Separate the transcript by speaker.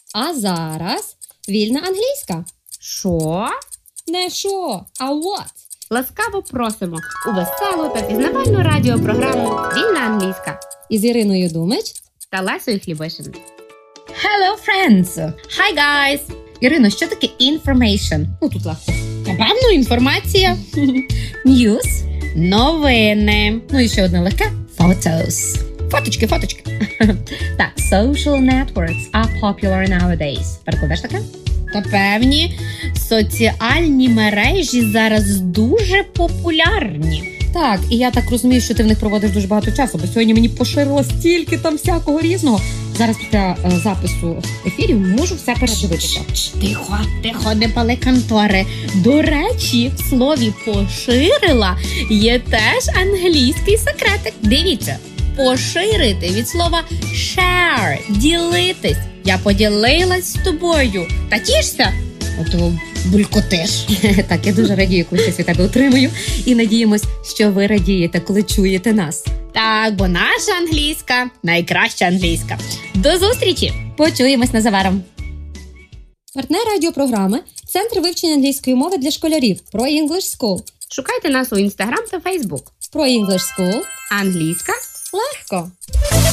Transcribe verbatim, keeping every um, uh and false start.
Speaker 1: А зараз вільна англійська.
Speaker 2: Що?
Speaker 1: Не що, а what?
Speaker 2: Ласкаво просимо у веселу та пізнавальну радіопрограму «Вільна англійська»
Speaker 1: Із Іриною Думич
Speaker 2: та Лесею Хлібишин.
Speaker 3: Hello, friends! Hi, guys! Ірино, що таке information?
Speaker 2: Ну, тут легко. Напевно, інформація.
Speaker 3: News.
Speaker 2: Новини.
Speaker 3: Ну і ще одне легке. Photos.
Speaker 2: Фоточки, фоточки.
Speaker 3: Так, social networks are popular nowadays. Перекладеш таке?
Speaker 2: Та певні, соціальні мережі зараз дуже популярні.
Speaker 1: Так, і я так розумію, що ти в них проводиш дуже багато часу, бо сьогодні мені поширило стільки там всякого різного. Зараз після е, запису ефірів можу все передивитися.
Speaker 2: Тихо, тихо, не пали контори. До речі, в слові «поширила» є теж англійський секретик. Дивіться, поширити від слова share, ділитись. Я поділилась з тобою. Та тішся? Ото булькотиш.
Speaker 1: Так, я дуже радію, коли щось від тебе отримую. І надіємось, що ви радієте, коли чуєте нас.
Speaker 2: Так, бо наша англійська найкраща англійська. До зустрічі!
Speaker 1: Почуємось незабаром. Партнер радіопрограми – Центр вивчення англійської мови для школярів Pro English School.
Speaker 2: Шукайте нас у Інстаграм та Фейсбук.
Speaker 1: Pro English School
Speaker 2: Англійська
Speaker 1: легко.